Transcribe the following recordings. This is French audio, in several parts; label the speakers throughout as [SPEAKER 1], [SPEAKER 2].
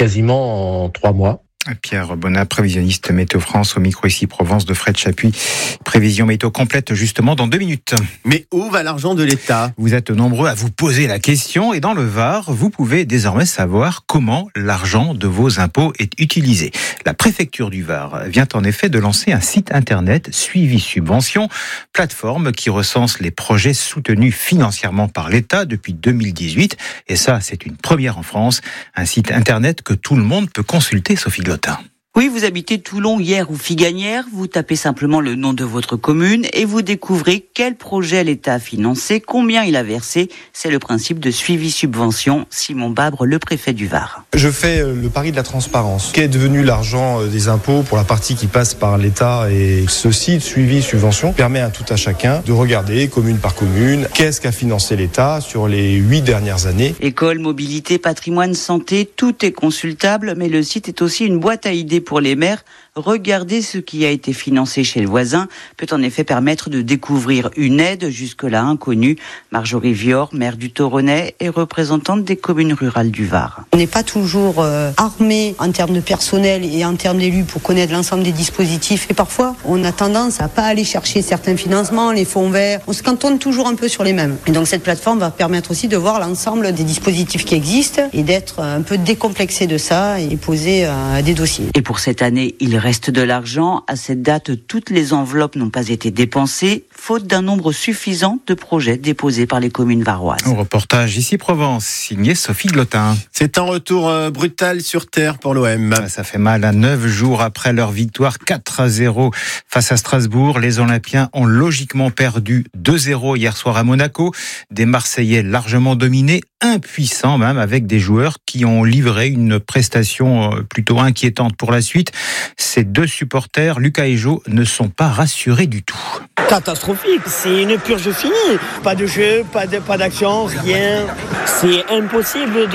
[SPEAKER 1] quasiment en 3 mois.
[SPEAKER 2] Pierre Bonnat, prévisionniste Météo France, au micro ici Provence de Fred Chapuis. Prévision météo complète justement dans 2 minutes.
[SPEAKER 3] Mais où va l'argent de l'État ?
[SPEAKER 2] Vous êtes nombreux à vous poser la question et dans le Var, vous pouvez désormais savoir comment l'argent de vos impôts est utilisé. La préfecture du Var vient en effet de lancer un site internet Suivi Subvention, plateforme qui recense les projets soutenus financièrement par l'État depuis 2018. Et ça, c'est une première en France. Un site internet que tout le monde peut consulter, Sophie Glotin.
[SPEAKER 4] Oui, vous habitez Toulon, Hyères ou Figagnières, vous tapez simplement le nom de votre commune et vous découvrez quel projet l'État a financé, combien il a versé. C'est le principe de Suivi Subvention. Simon Babre, le préfet du Var.
[SPEAKER 5] Je fais le pari de la transparence. Qu'est devenu l'argent des impôts pour la partie qui passe par l'État, et ce site Suivi Subvention permet à tout à chacun de regarder commune par commune qu'est-ce qu'a financé l'État sur les 8 dernières années.
[SPEAKER 4] École, mobilité, patrimoine, santé, tout est consultable, mais le site est aussi une boîte à idées pour les maires. Regarder ce qui a été financé chez le voisin peut en effet permettre de découvrir une aide jusque-là inconnue. Marjorie Vior, maire du Toronnais et représentante des communes rurales du Var.
[SPEAKER 6] On n'est pas toujours armé en termes de personnel et en termes d'élus pour connaître l'ensemble des dispositifs. Et parfois, on a tendance à pas aller chercher certains financements, les fonds verts. On se cantonne toujours un peu sur les mêmes. Et donc cette plateforme va permettre aussi de voir l'ensemble des dispositifs qui existent et d'être un peu décomplexé de ça et poser des dossiers.
[SPEAKER 4] Et pour cette année, il reste de l'argent. À cette date, toutes les enveloppes n'ont pas été dépensées, faute d'un nombre suffisant de projets déposés par les communes varoises.
[SPEAKER 2] Au reportage ici Provence, signé Sophie Glotin.
[SPEAKER 3] C'est un retour brutal sur terre pour l'OM.
[SPEAKER 2] Ça fait mal. 9 jours après leur victoire 4-0 face à Strasbourg, les Olympiens ont logiquement perdu 2-0 hier soir à Monaco. Des Marseillais largement dominés, impuissants même, avec des joueurs qui ont livré une prestation plutôt inquiétante pour la suite. Ces 2 supporters, Lucas et Jo, ne sont pas rassurés du tout.
[SPEAKER 7] Catastrophique, c'est une purge finie. Pas de jeu, pas d'action, rien. C'est impossible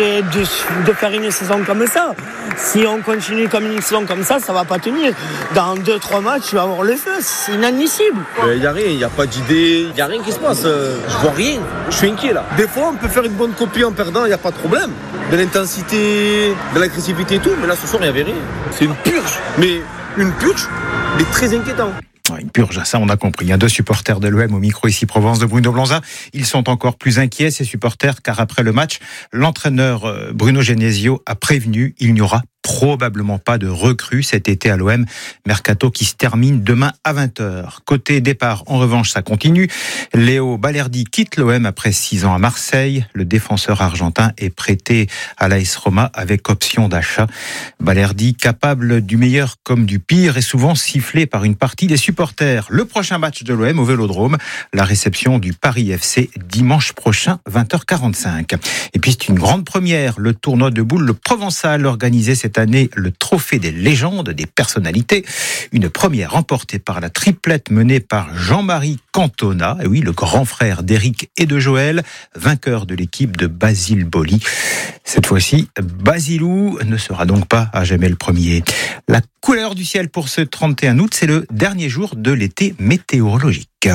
[SPEAKER 7] de faire une saison comme ça. Si on continue comme une saison comme ça va pas tenir. Dans 2-3 matchs, tu vas avoir le feu. C'est inadmissible.
[SPEAKER 8] Il n'y a rien, il n'y a pas d'idée, il n'y a rien qui se passe. Je vois rien, je suis inquiet là. Des fois, on peut faire une bonne copie en perdant, il n'y a pas de problème. De l'intensité, de l'agressivité et tout, mais là ce soir, il n'y avait rien. C'est une purge, mais une purge, mais très inquiétant.
[SPEAKER 2] Une purge, ça on a compris. Il y a 2 supporters de l'OM au micro ici Provence de Bruno Blanza. Ils sont encore plus inquiets, ces supporters, car après le match, l'entraîneur Bruno Genesio a prévenu, il n'y aura probablement pas de recrues cet été à l'OM. Mercato qui se termine demain à 20h. Côté départ, en revanche, ça continue. Léo Balerdi quitte l'OM après 6 ans à Marseille. Le défenseur argentin est prêté à l'AS Roma avec option d'achat. Balerdi, capable du meilleur comme du pire, est souvent sifflé par une partie des supporters. Le prochain match de l'OM au Vélodrome, la réception du Paris FC dimanche prochain, 20h45. Et puis c'est une grande première, le tournoi de boules, le Provençal, organisé cette année le trophée des légendes, des personnalités. Une première remportée par la triplette menée par Jean-Marie Cantona, et oui, le grand frère d'Éric et de Joël, vainqueur de l'équipe de Basile Boli. Cette fois-ci, Basilou ne sera donc pas à jamais le premier. La couleur du ciel pour ce 31 août, c'est le dernier jour de l'été météorologique.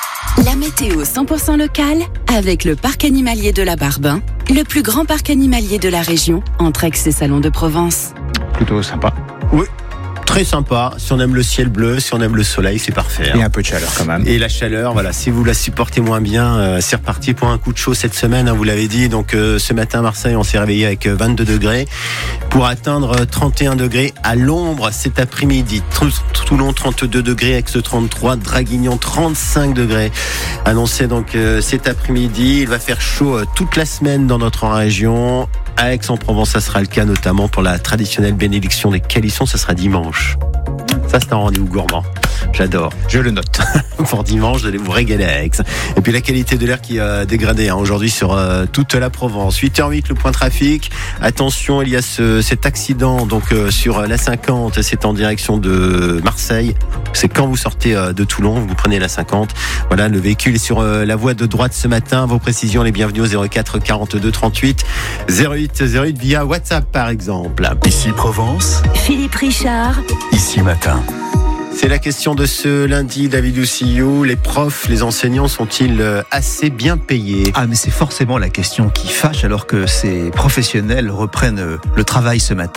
[SPEAKER 9] La météo 100% locale avec le parc animalier de la Barbin, le plus grand parc animalier de la région, entre Aix et Salon de Provence.
[SPEAKER 2] Plutôt sympa.
[SPEAKER 3] Oui. Très sympa, si on aime le ciel bleu, si on aime le soleil, c'est parfait.
[SPEAKER 2] Et un peu de chaleur quand même.
[SPEAKER 3] Et la chaleur, voilà, si vous la supportez moins bien, c'est reparti pour un coup de chaud cette semaine, vous l'avez dit. Donc ce matin à Marseille, on s'est réveillé avec 22 degrés pour atteindre 31 degrés à l'ombre cet après-midi. Toulon 32 degrés, Aix 33, Draguignan 35 degrés. Annoncé donc cet après-midi, il va faire chaud toute la semaine dans notre région. À Aix-en-Provence, ça sera le cas notamment pour la traditionnelle bénédiction des calissons, ça sera dimanche. Ça, c'est un rendez-vous gourmand. J'adore.
[SPEAKER 2] Je le note.
[SPEAKER 3] Pour dimanche, vous allez vous régaler à Aix. Et puis la qualité de l'air qui a dégradé aujourd'hui sur toute la Provence. 8h08, le point trafic. Attention, il y a cet accident donc sur la 50. C'est en direction de Marseille. C'est quand vous sortez de Toulon, vous prenez la 50. Voilà, le véhicule est sur la voie de droite ce matin. Vos précisions, les bienvenus au 04 42 38 08 via WhatsApp par exemple.
[SPEAKER 10] Ici Provence.
[SPEAKER 9] Philippe Richard.
[SPEAKER 10] Ici Matin.
[SPEAKER 3] C'est la question de ce lundi, David Oussillou. Les profs, les enseignants sont-ils assez bien payés ?
[SPEAKER 11] Ah, mais c'est forcément la question qui fâche alors que ces professionnels reprennent le travail ce matin.